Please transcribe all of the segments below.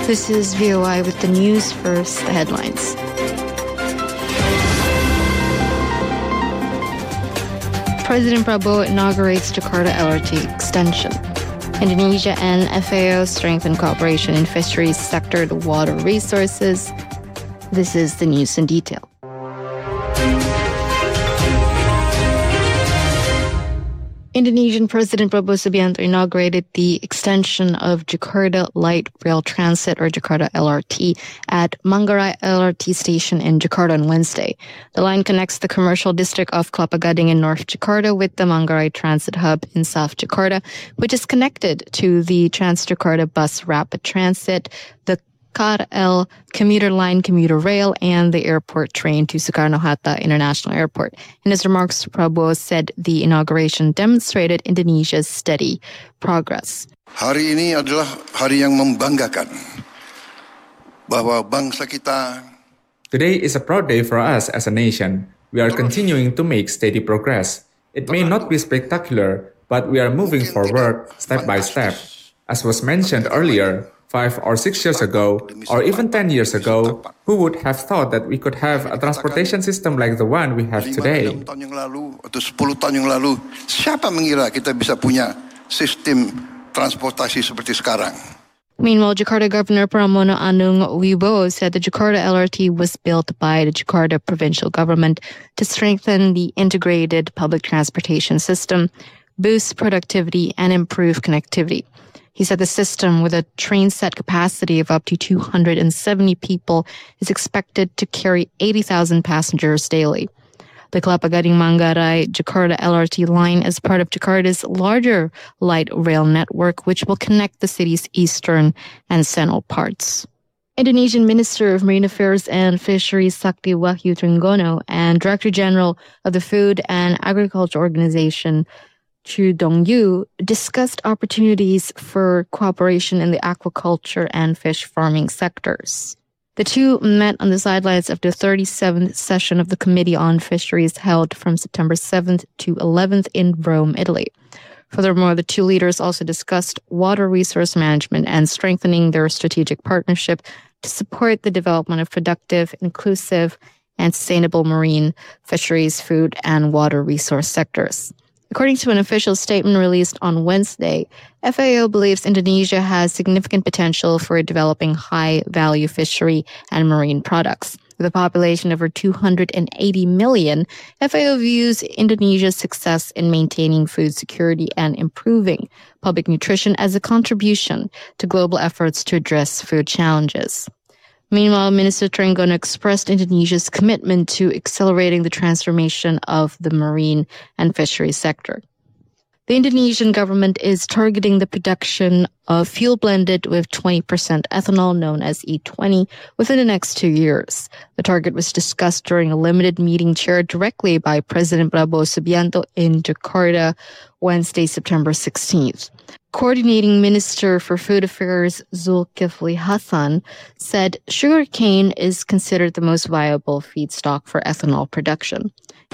This is VOI with the news. First, the headlines. President Prabowo inaugurates Jakarta LRT extension. Indonesia and FAO strengthen cooperation in fisheries sector to water resources. This is the news in detail. Indonesian President Prabowo Subianto inaugurated the extension of Jakarta Light Rail Transit, or Jakarta LRT, at Manggarai LRT station in Jakarta on Wednesday. The line connects the commercial district of Kelapa Gading in North Jakarta with the Manggarai Transit Hub in South Jakarta, which is connected to the Transjakarta Bus Rapid Transit, the KRL commuter line, commuter rail, and the airport train to Soekarno-Hatta International Airport. In his remarks, Prabowo said the inauguration demonstrated Indonesia's steady progress. Hari ini adalah hari yang membanggakan bahwa bangsa kita. Today is a proud day for us as a nation. We are continuing to make steady progress. It may not be spectacular, but we are moving forward step by step. As was mentioned earlier, 5 or 6 years ago, or even 10 years ago, who would have thought that we could have a transportation system like the one we have today? 5 tahun yang lalu atau 10 tahun yang lalu, siapa mengira kita bisa punya sistem transportasi seperti sekarang? Meanwhile, Jakarta Governor Pramono Anung Wibowo said the Jakarta LRT was built by the Jakarta provincial government to strengthen the integrated public transportation system, boost productivity, and improve connectivity. He said the system, with a train set capacity of up to 270 people, is expected to carry 80,000 passengers daily. The Kelapa Gading Manggarai Jakarta LRT line is part of Jakarta's larger light rail network, which will connect the city's eastern and central parts. Indonesian Minister of Marine Affairs and Fisheries Sakti Wahyu Trenggono and Director General of the Food and Agriculture Organization Chu Dong-yu discussed opportunities for cooperation in the aquaculture and fish farming sectors. The two met on the sidelines of the 37th session of the Committee on Fisheries held from September 7th to 11th in Rome, Italy. Furthermore, the two leaders also discussed water resource management and strengthening their strategic partnership to support the development of productive, inclusive, and sustainable marine, fisheries, food, and water resource sectors. According to an official statement released on Wednesday, FAO believes Indonesia has significant potential for developing high-value fishery and marine products. With a population of over 280 million, FAO views Indonesia's success in maintaining food security and improving public nutrition as a contribution to global efforts to address food challenges. Meanwhile, Minister Trenggono expressed Indonesia's commitment to accelerating the transformation of the marine and fisheries sector. The Indonesian government is targeting the production of fuel blended with 20% ethanol, known as E20, within the next 2 years. The target was discussed during a limited meeting chaired directly by President Prabowo Subianto in Jakarta, Wednesday, September 16th. Coordinating Minister for Food Affairs Zulkifli Hasan said sugarcane is considered the most viable feedstock for ethanol production.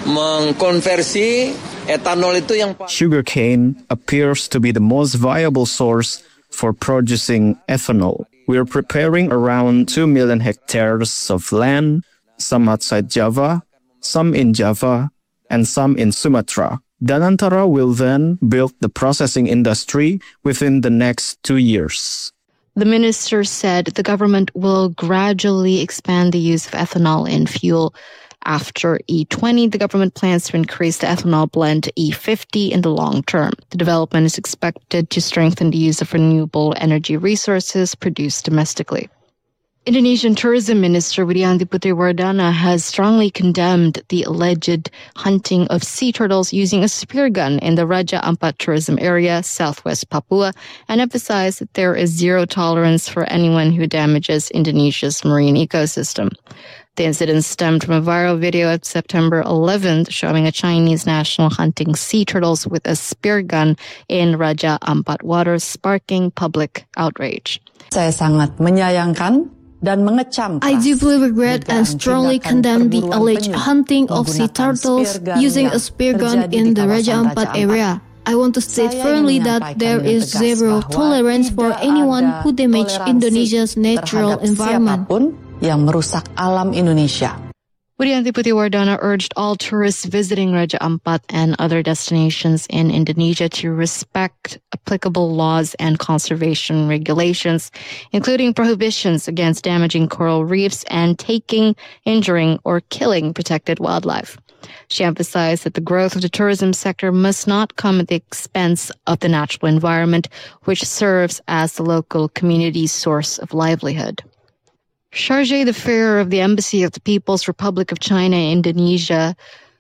Sugarcane appears to be the most viable source for producing ethanol. We are preparing around 2 million hectares of land, some outside Java, some in Java, and some in Sumatra. Danantara will then build the processing industry within the next 2 years. The minister said the government will gradually expand the use of ethanol in fuel. After E20, the government plans to increase the ethanol blend to E50 in the long term. The development is expected to strengthen the use of renewable energy resources produced domestically. Indonesian Tourism Minister Widianti Putriwardana has strongly condemned the alleged hunting of sea turtles using a spear gun in the Raja Ampat tourism area, southwest Papua, and emphasized that there is zero tolerance for anyone who damages Indonesia's marine ecosystem. The incident stemmed from a viral video of September 11th showing a Chinese national hunting sea turtles with a spear gun in Raja Ampat waters, sparking public outrage. Saya sangat menyayangkan dan mengecam I deeply regret and strongly condemn the alleged hunting of sea turtles using a spear gun in the Raja Ampat area. I want to state firmly that there is zero tolerance for anyone who damage Indonesia's natural environment. Siapapun yang merusak alam Indonesia. Widianti Putiwardana urged all tourists visiting Raja Ampat and other destinations in Indonesia to respect applicable laws and conservation regulations, including prohibitions against damaging coral reefs and taking, injuring, or killing protected wildlife. She emphasized that the growth of the tourism sector must not come at the expense of the natural environment, which serves as the local community's source of livelihood. Chargé d'Affaires of the Embassy of the People's Republic of China in Indonesia,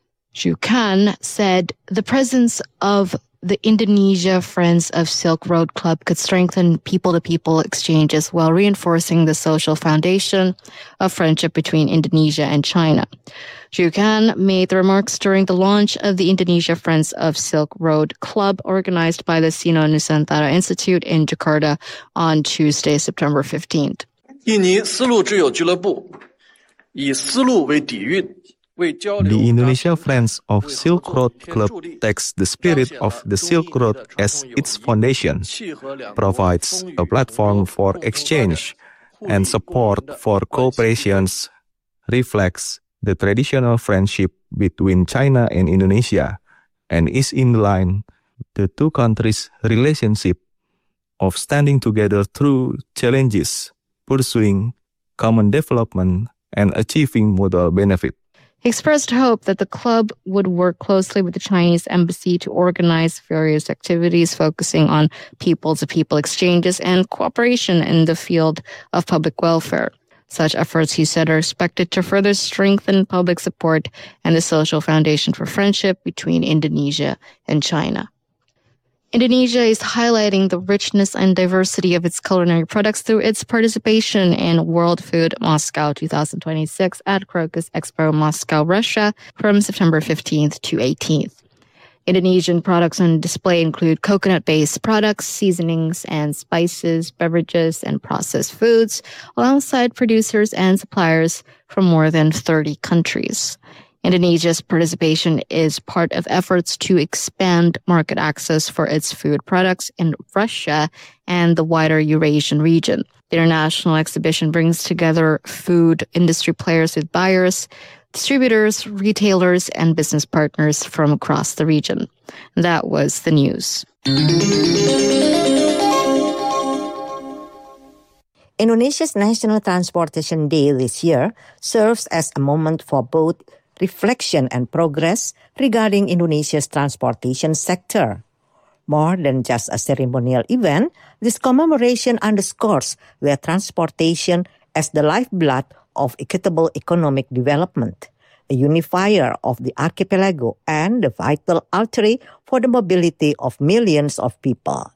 Zhu Kan, said the presence of the Indonesia Friends of Silk Road Club could strengthen people-to-people exchanges while reinforcing the social foundation of friendship between Indonesia and China. Zhu Kan made the remarks during the launch of the Indonesia Friends of Silk Road Club, organized by the Sino Nusantara Institute in Jakarta on Tuesday, September 15th. 印尼丝路之友俱乐部以丝路为底蕴，为交流。 The Indonesia Friends of Silk Road Club takes the spirit of the Silk Road as its foundation, provides a platform for exchange and support for cooperations, reflects the traditional friendship between China and Indonesia, and is in line with the two countries' relationship of standing together through challenges, pursuing common development, and achieving mutual benefit. He expressed hope that the club would work closely with the Chinese embassy to organize various activities focusing on people-to-people exchanges and cooperation in the field of public welfare. Such efforts, he said, are expected to further strengthen public support and the social foundation for friendship between Indonesia and China. Indonesia is highlighting the richness and diversity of its culinary products through its participation in World Food Moscow 2026 at Crocus Expo Moscow, Russia, from September 15th to 18th. Indonesian products on display include coconut-based products, seasonings and spices, beverages, and processed foods, alongside producers and suppliers from more than 30 countries. Indonesia's participation is part of efforts to expand market access for its food products in Russia and the wider Eurasian region. The international exhibition brings together food industry players with buyers, distributors, retailers, and business partners from across the region. That was the news. Indonesia's National Transportation Day this year serves as a moment for both reflection and progress regarding Indonesia's transportation sector. More than just a ceremonial event, this commemoration underscores their transportation as the lifeblood of equitable economic development, a unifier of the archipelago and the vital artery for the mobility of millions of people.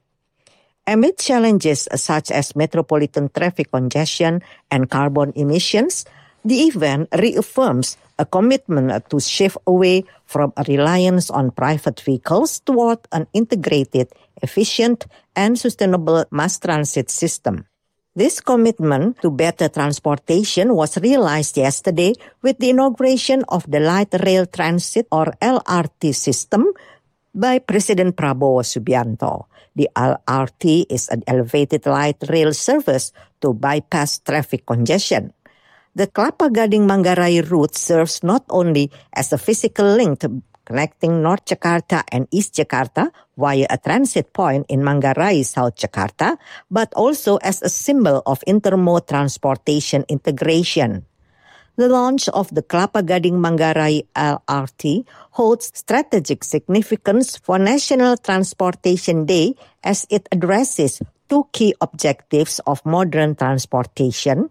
Amid challenges such as metropolitan traffic congestion and carbon emissions, the event reaffirms a commitment to shift away from a reliance on private vehicles toward an integrated, efficient, and sustainable mass transit system. This commitment to better transportation was realized yesterday with the inauguration of the Light Rail Transit or LRT system by President Prabowo Subianto. The LRT is an elevated light rail service to bypass traffic congestion. The Kelapa Gading-Manggarai route serves not only as a physical link connecting North Jakarta and East Jakarta via a transit point in Manggarai, South Jakarta, but also as a symbol of intermode transportation integration. The launch of the Kelapa Gading-Manggarai LRT holds strategic significance for National Transportation Day as it addresses two key objectives of modern transportation,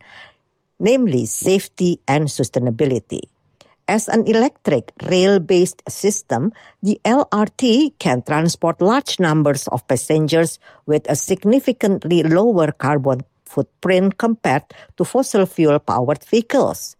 namely safety and sustainability. As an electric rail-based system, the LRT can transport large numbers of passengers with a significantly lower carbon footprint compared to fossil fuel-powered vehicles.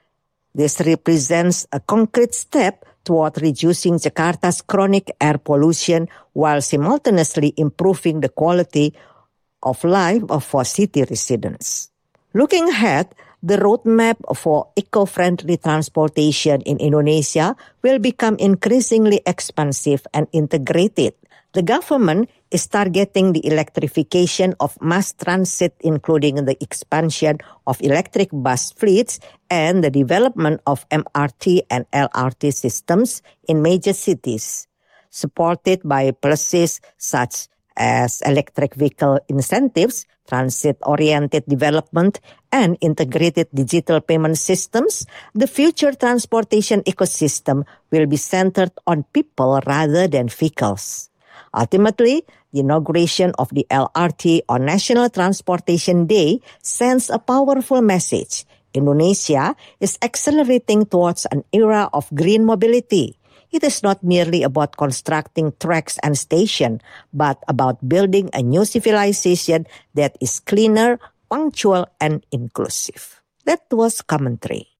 This represents a concrete step toward reducing Jakarta's chronic air pollution while simultaneously improving the quality of life for city residents. Looking ahead, the roadmap for eco-friendly transportation in Indonesia will become increasingly expansive and integrated, The government is targeting the electrification of mass transit, including the expansion of electric bus fleets and the development of MRT and LRT systems in major cities, supported by policies such as electric vehicle incentives, transit-oriented development, and integrated digital payment systems. The future transportation ecosystem will be centered on people rather than vehicles. Ultimately, the inauguration of the LRT on National Transportation Day sends a powerful message. Indonesia is accelerating towards an era of green mobility. It is not merely about constructing tracks and stations, but about building a new civilization that is cleaner, punctual, and inclusive. That was commentary.